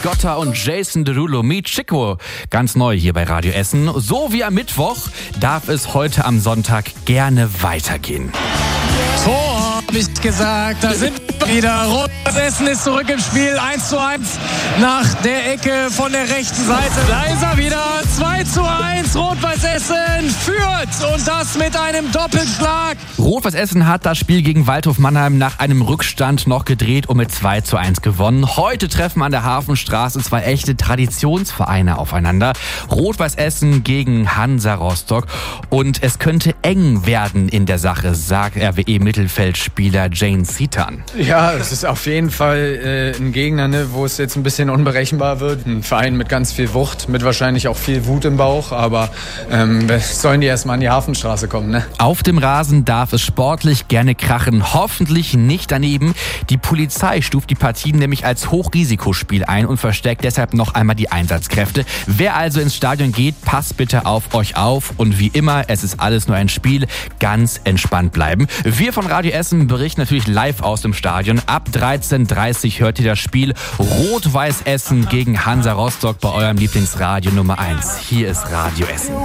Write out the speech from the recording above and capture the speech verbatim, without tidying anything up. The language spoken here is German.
Gotta und Jason Derulo mit Chico. Ganz neu hier bei Radio Essen. So wie am Mittwoch darf es heute am Sonntag gerne weitergehen. Tor, hab ich gesagt. Da sind wir wieder. Rot-Weiß Essen ist zurück im Spiel. eins zu eins nach der Ecke von der rechten Seite. Da ist er wieder. zwei zu eins. Rot-Weiß Essen führt. Und das mit einem Doppelschlag. Rot-Weiß Essen hat das Spiel gegen Waldhof Mannheim nach einem Rückstand noch gedreht und mit zwei zu eins gewonnen. Heute treffen an der Hafenstraße zwei echte Traditionsvereine aufeinander. Rot-Weiß Essen gegen Hansa Rostock. Und es könnte eng werden in der Sache, sagt R W E-Mittelfeldspieler Jane Sitan. Ja, es ist auf jeden Fall äh, ein Gegner, ne, wo es jetzt ein bisschen unberechenbar wird. Ein Verein mit ganz viel Wucht, mit wahrscheinlich auch viel Wut im Bauch. Aber ähm, sollen die erstmal an die Hafenstraße kommen, ne? Auf dem Rasen darf es sportlich gerne krachen. Hoffentlich nicht daneben. Die Polizei stuft die Partien nämlich als Hochrisikospiel ein und verstärkt deshalb noch einmal die Einsatzkräfte. Wer also ins Stadion geht, passt bitte auf euch auf. Und wie immer, es ist alles nur ein Spiel. Ganz entspannt bleiben. Wir von Radio Essen berichten natürlich live aus dem Stadion. Ab dreizehn Uhr dreißig hört ihr das Spiel Rot-Weiß Essen gegen Hansa Rostock bei eurem Lieblingsradio Nummer eins. Hier ist Radio Essen.